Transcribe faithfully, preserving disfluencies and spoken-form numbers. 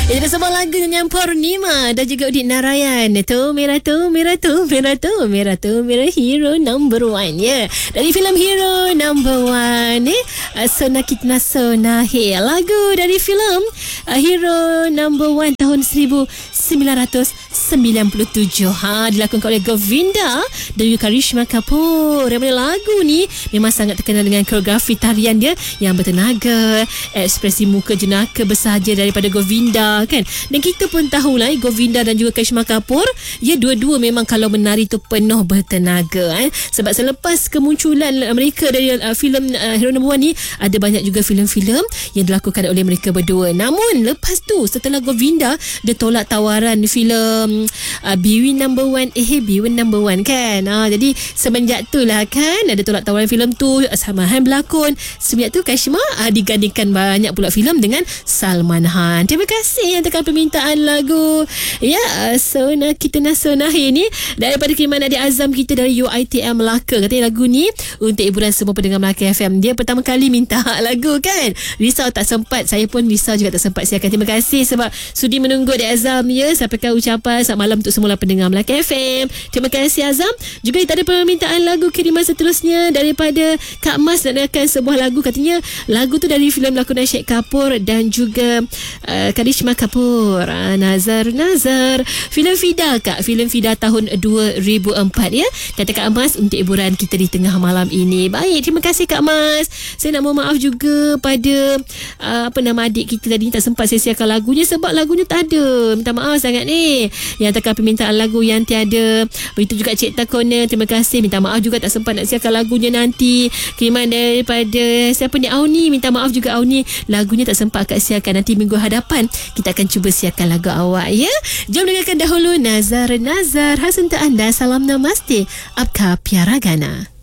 Itu sebuah lagu nyanyian Purnima dan juga Udit Narayan. Tu merah tu merah tu merah tu merah tu merah hero number one ya. Yeah. Dari filem Hero Number One eh Sona Kitna Sona He. Lagu dari filem uh, Hero Number One tahun seribu sembilan ratus sembilan puluh tujuh. Ha, dilakukan oleh Govinda dan juga Karishma Kapoor. Yang mana lagu ni memang sangat terkenal dengan koreografi tarian dia yang bertenaga, ekspresi muka jenaka bersahaja daripada Govinda kan. Dan kita pun tahulah eh, Govinda dan juga Karishma Kapoor, ya dua-dua memang kalau menari tu penuh bertenaga eh. Sebab selepas kemunculan mereka dari uh, filem uh, Hero Number One ni, ada banyak juga filem-filem yang dilakukan oleh mereka berdua. Namun lepas tu setelah Govinda dia tolak tawaran filem uh, Biwin Number One eh Biwin Number One kan. Ha, jadi semenjak tu lah kan ada tolak tawaran filem tu, Salman Han berlakon. Semenjak tu Karishma uh, digandingkan banyak pula filem dengan Salman Han. Terima kasih yang tekan permintaan lagu ya Sona Kitna Sona He ni daripada kiriman Adik Azam kita dari U I T M Melaka. Katanya lagu ni untuk hiburan semua pendengar Melaka F M. Dia pertama kali minta lagu kan. Risau tak sempat, saya pun risau juga tak sempat siarkan. Terima kasih sebab sudi menunggu Adik Azam ya. Sampaikan ucapan selamat malam untuk semua pendengar Melaka F M. Terima kasih Azam. Juga kita ada permintaan lagu kiriman seterusnya daripada Kak Mas nak dengarkan sebuah lagu. Katanya lagu tu dari filem lakonan Syed Kapoor dan juga uh, Karishma Kapoor. uh, Nazar Nazar, filem Fida Kak, filem Fida tahun dua ribu empat ya. Kata Kak Mas untuk hiburan kita di tengah malam ini. Baik, terima kasih Kak Mas. Saya nak mohon maaf juga pada uh, apa nama adik kita tadi tak sempat saya siarkan lagunya sebab lagunya tak ada. Minta maaf sangat ni. Yang tekan permintaan lagu yang tiada. Begitu juga Cik Takona, terima kasih. Minta maaf juga tak sempat nak siarkan lagunya nanti. Kiriman daripada siapa ni, Auni. Minta maaf juga Auni, lagunya tak sempat akak siarkan. Nanti minggu hadapan kita akan cuba siarkan lagu awak ya. Jom dengarkan dahulu Nazar Nazar khas untuk anda. Salam namaste. Apka Piara Gana.